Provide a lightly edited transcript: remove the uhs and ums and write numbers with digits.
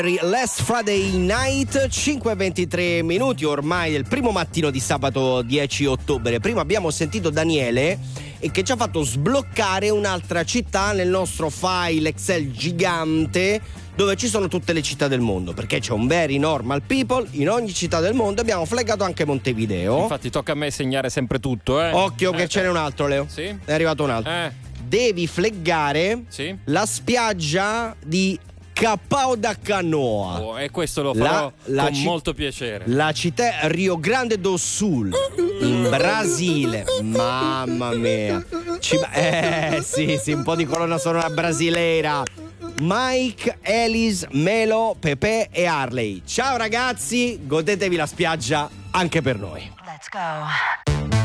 Last Friday Night, 5:23 minuti ormai del primo mattino di sabato 10 ottobre. Prima abbiamo sentito Daniele e che ci ha fatto sbloccare un'altra città nel nostro file Excel gigante dove ci sono tutte le città del mondo, perché c'è un very normal people in ogni città del mondo. Abbiamo flaggato anche Montevideo. Infatti tocca a me segnare sempre tutto, eh. Occhio che ce n'è un altro, Leo. Sì? È arrivato un altro. Devi fleggare la spiaggia di Capão da Canoa. E questo lo farò con molto piacere. La città Rio Grande do Sul in Brasile. Mamma mia. Sì, un po' di colonna sonora brasileira. Mike, Elis, Melo, Pepe e Harley. Ciao ragazzi, godetevi la spiaggia anche per noi. Let's go.